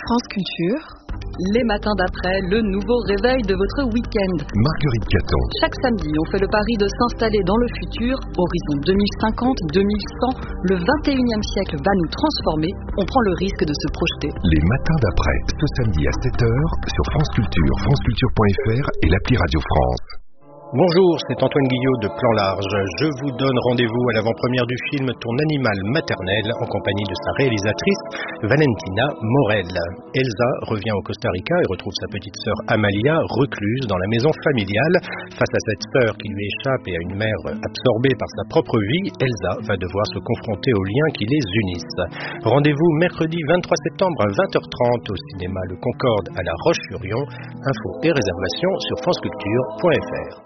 France Culture. Les matins d'après, le nouveau réveil de votre week-end. Marguerite Caton. Chaque samedi, on fait le pari de s'installer dans le futur. Horizon 2050, 2100, le 21e siècle va nous transformer. On prend le risque de se projeter. Les matins d'après, ce samedi à 7h sur France Culture, franceculture.fr et l'appli Radio France. Bonjour, c'est Antoine Guillot de Plan Large. Je vous donne rendez-vous à l'avant-première du film Ton animal maternel en compagnie de sa réalisatrice Valentina Morel. Elsa revient au Costa Rica et retrouve sa petite sœur Amalia recluse dans la maison familiale. Face à cette sœur qui lui échappe et à une mère absorbée par sa propre vie, Elsa va devoir se confronter aux liens qui les unissent. Rendez-vous mercredi 23 septembre à 20h30 au cinéma Le Concorde à La Roche-sur-Yon. Infos et réservations sur franceculture.fr.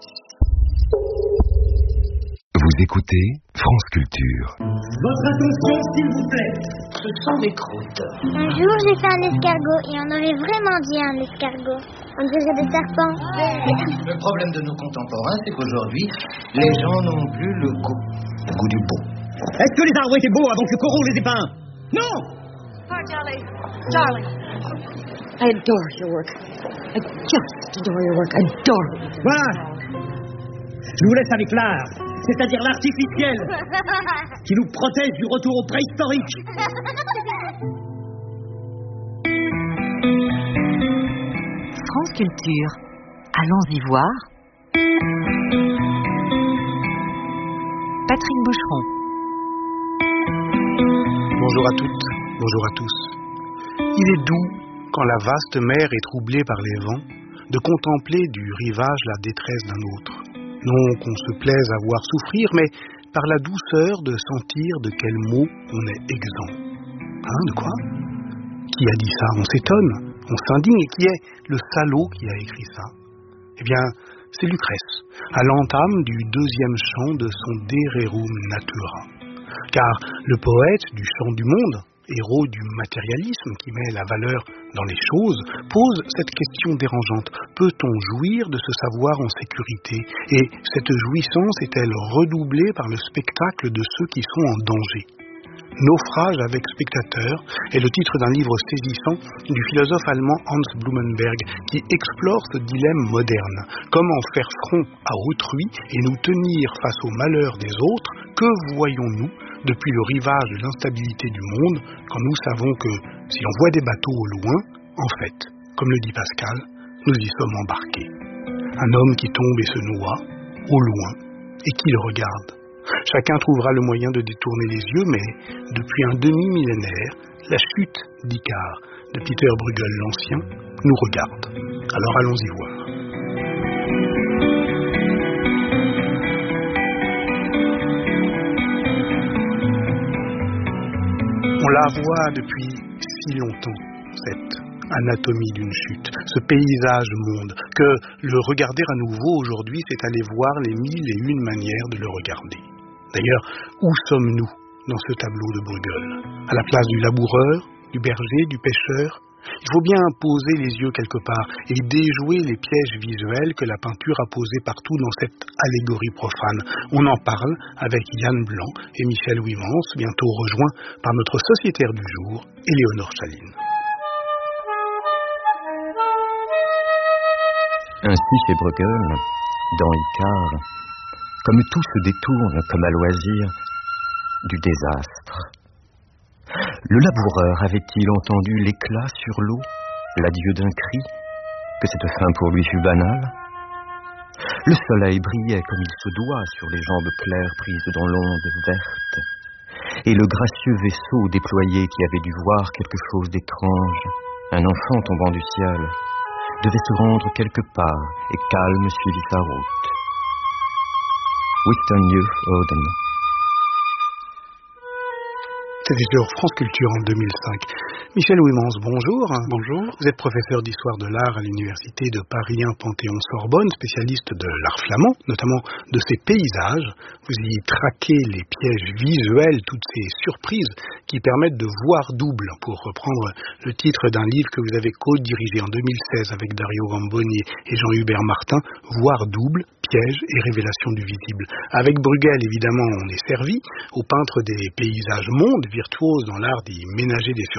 Vous écoutez France Culture. Votre attention, s'il vous plaît. Ce sont des croûtes. Un jour, j'ai fait un escargot et on aurait vraiment dit un escargot. On dirait des serpents. Le problème de nos contemporains, c'est qu'aujourd'hui, les gens n'ont plus le goût du beau. Est-ce que les arbres étaient beaux avant que Corot les ait peints? Non! Hi, darling. Darling. I adore your work. I just adore your work. Adore it. Voilà. Je vous laisse avec l'art, c'est-à-dire l'artificiel, qui nous protège du retour au préhistorique. France Culture. Allons-y voir. Patrick Boucheron. Bonjour à toutes, bonjour à tous. Il est doux, quand la vaste mer est troublée par les vents, de contempler du rivage la détresse d'un autre. Non qu'on se plaise à voir souffrir, mais par la douceur de sentir de quel mot on est exempt. Hein, de quoi? Qui a dit ça? On s'étonne, on s'indigne, et qui est le salaud qui a écrit ça? Eh bien, c'est Lucrèce, à l'entame du deuxième chant de son De Rerum Natura. Car le poète du chant du monde, héros du matérialisme qui met la valeur dans les choses, pose cette question dérangeante. Peut-on jouir de ce savoir en sécurité? Et cette jouissance est-elle redoublée par le spectacle de ceux qui sont en danger? Naufrage avec spectateur est le titre d'un livre saisissant du philosophe allemand Hans Blumenberg qui explore ce dilemme moderne. Comment faire front à autrui et nous tenir face aux malheurs des autres? Que voyons-nous depuis le rivage de l'instabilité du monde quand nous savons que si l'on voit des bateaux au loin, en fait, comme le dit Pascal, nous y sommes embarqués. Un homme qui tombe et se noie, au loin, et qui le regarde. Chacun trouvera le moyen de détourner les yeux, mais depuis un demi-millénaire, la chute d'Icare de Peter Bruegel l'Ancien nous regarde. Alors allons-y voir. On la voit depuis si longtemps, cette anatomie d'une chute, ce paysage monde, que le regarder à nouveau aujourd'hui, c'est aller voir les 1001 manières de le regarder. D'ailleurs, où sommes-nous dans ce tableau de Bruegel? À la place du laboureur, du berger, du pêcheur? Il faut bien poser les yeux quelque part et déjouer les pièges visuels que la peinture a posés partout dans cette allégorie profane. On en parle avec Yann Blanc et Michel Ouimans, bientôt rejoints par notre sociétaire du jour, Éléonore Chaline. Ainsi fait Bruegel, dans Icare, comme tout se détourne comme à loisir du désastre. Le laboureur avait-il entendu l'éclat sur l'eau, l'adieu d'un cri, que cette fin pour lui fut banale? Le soleil brillait comme il se doit sur les jambes claires prises dans l'onde verte, et le gracieux vaisseau déployé qui avait dû voir quelque chose d'étrange, un enfant tombant du ciel, devait se rendre quelque part et calme suivit sa route. Winston Youth Oden. C'était sur France Culture en 2005. Michel Ouimans, bonjour. Bonjour. Vous êtes professeur d'histoire de l'art à l'université de Paris 1 Panthéon-Sorbonne, spécialiste de l'art flamand, notamment de ses paysages. Vous y traquez les pièges visuels, toutes ces surprises qui permettent de voir double, pour reprendre le titre d'un livre que vous avez co-dirigé en 2016 avec Dario Gamboni et Jean-Hubert Martin, Voir double, pièges et révélations du visible. Avec Bruegel, évidemment, on est servi, au peintre des paysages mondes, virtuose dans l'art d'y ménager des surprises,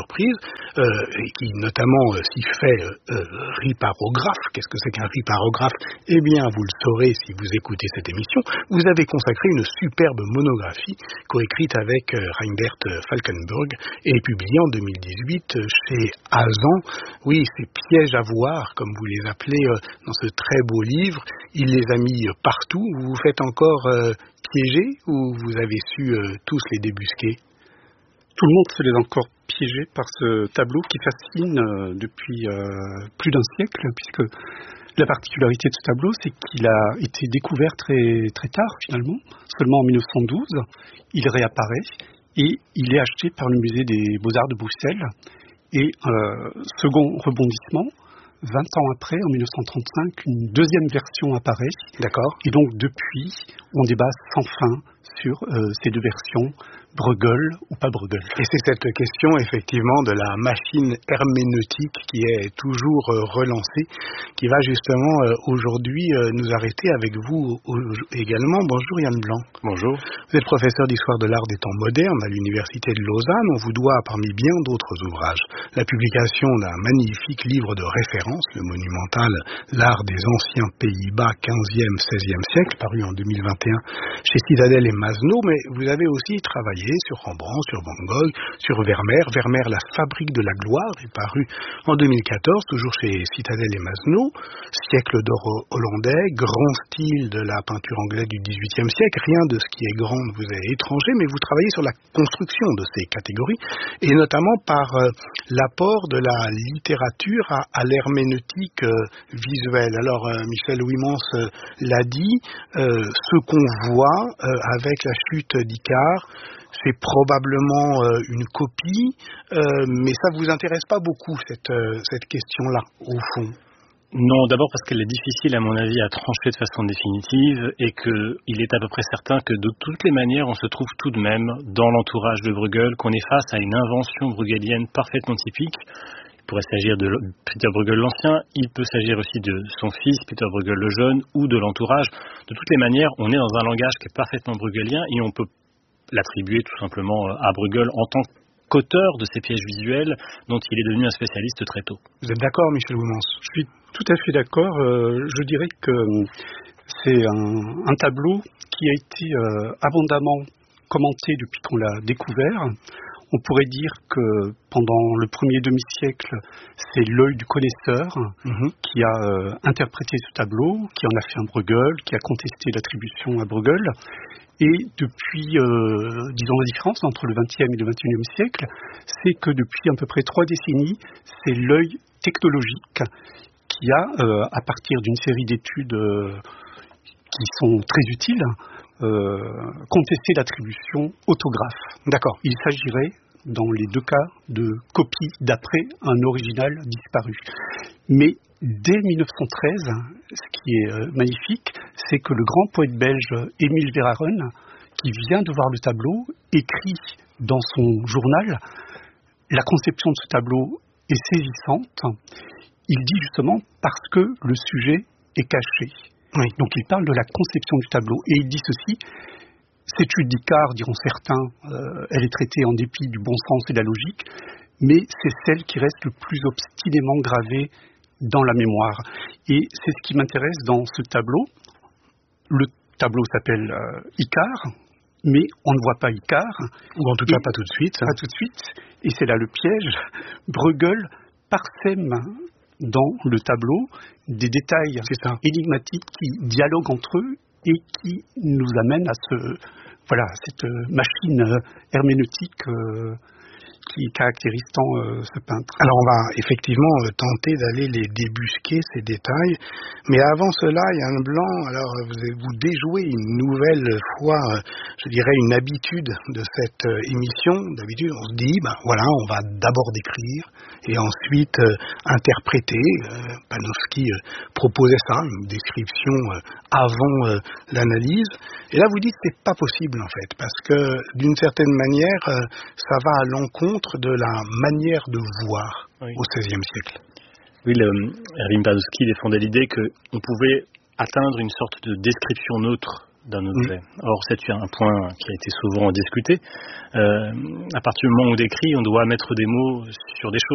et qui notamment s'y fait riparographe. Qu'est-ce que c'est qu'un riparographe? Eh bien, vous le saurez si vous écoutez cette émission. Vous avez consacré une superbe monographie coécrite avec Reinbert Falkenburg et publiée en 2018 chez Azan. Oui, ces pièges à voir, comme vous les appelez dans ce très beau livre. Il les a mis partout. Vous vous faites encore piéger ou vous avez su tous les débusquer? Tout le monde se laisse encore piéger par ce tableau qui fascine depuis plus d'un siècle, puisque la particularité de ce tableau, c'est qu'il a été découvert très, très tard finalement, seulement en 1912. Il réapparaît et il est acheté par le musée des Beaux-Arts de Bruxelles. Et second rebondissement, 20 ans après, en 1935, une deuxième version apparaît. D'accord. Et donc depuis, on débat sans fin sur ces deux versions, Bruegel ou pas Bruegel. Et c'est cette question effectivement de la machine herméneutique qui est toujours relancée, qui va justement aujourd'hui nous arrêter avec vous également. Bonjour Yann Blanc. Bonjour. Vous êtes professeur d'histoire de l'art des temps modernes à l'université de Lausanne. On vous doit parmi bien d'autres ouvrages la publication d'un magnifique livre de référence, le monumental L'art des anciens Pays-Bas 15e, 16e siècle, paru en 2021 chez Citadel et Masno, mais vous avez aussi travaillé sur Rembrandt, sur Van Gogh, sur Vermeer. Vermeer, la fabrique de la gloire, est paru en 2014, toujours chez Citadel et Masno. Siècle d'or hollandais, grand style de la peinture anglaise du XVIIIe siècle. Rien de ce qui est grand ne vous est étranger, mais vous travaillez sur la construction de ces catégories, et notamment par l'apport de la littérature à l'herméneutique visuelle. Alors, Michel Ouimans l'a dit, ce qu'on voit avec la chute d'Icare, c'est probablement une copie, mais ça ne vous intéresse pas beaucoup, cette question-là, au fond? Non, d'abord parce qu'elle est difficile, à mon avis, à trancher de façon définitive, et qu'il est à peu près certain que de toutes les manières, on se trouve tout de même dans l'entourage de Bruegel, qu'on est face à une invention bruegelienne parfaitement typique. Il pourrait s'agir de Peter Bruegel l'Ancien, il peut s'agir aussi de son fils, Peter Bruegel le Jeune, ou de l'entourage. De toutes les manières, on est dans un langage qui est parfaitement bruegelien, et on peut l'attribuer tout simplement à Bruegel en tant qu'auteur de ces pièges visuels dont il est devenu un spécialiste très tôt. Vous êtes d'accord, Michel Ouimans? Je suis tout à fait d'accord. Je dirais que c'est un tableau qui a été abondamment commenté depuis qu'on l'a découvert. On pourrait dire que pendant le premier demi-siècle, c'est l'œil du connaisseur qui a interprété ce tableau, qui en a fait un Bruegel, qui a contesté l'attribution à Bruegel. Et depuis, disons la différence entre le XXe et le XXIe siècle, c'est que depuis à peu près 3 décennies, c'est l'œil technologique qui a, à partir d'une série d'études qui sont très utiles, contesté l'attribution autographe. D'accord. Il s'agirait, dans les 2 cas, de copie d'après un original disparu. Mais dès 1913, ce qui est magnifique, c'est que le grand poète belge Émile Verhaeren, qui vient de voir le tableau, écrit dans son journal « La conception de ce tableau est saisissante ». Il dit justement parce que le sujet est caché. Oui. Donc il parle de la conception du tableau. Et il dit ceci: cette chute d'Icare, diront certains, elle est traitée en dépit du bon sens et de la logique, mais c'est celle qui reste le plus obstinément gravée dans la mémoire. Et c'est ce qui m'intéresse dans ce tableau. Le tableau s'appelle Icare, mais on ne voit pas Icare. Ou en tout cas pas tout de suite. Pas tout de suite. Et c'est là le piège. Bruegel parsème dans le tableau des détails énigmatiques qui dialoguent entre eux et qui nous amènent à cette machine herméneutique qui caractérise tant ce peintre. Alors on va effectivement tenter d'aller les débusquer, ces détails, mais avant cela, Yann Blanc, alors vous déjouez une nouvelle fois, je dirais une habitude de cette émission. D'habitude on se dit, on va d'abord décrire et ensuite interpréter. Panofsky proposait ça, une description avant l'analyse, et là vous dites que c'est pas possible en fait, parce que d'une certaine manière ça va à l'encontre de la manière de voir au XVIe siècle. Oui, Erwin Panofsky défendait l'idée qu'on pouvait atteindre une sorte de description neutre d'un objet. Or, c'est un point qui a été souvent discuté. À partir du moment où on décrit, on doit mettre des mots sur des choses.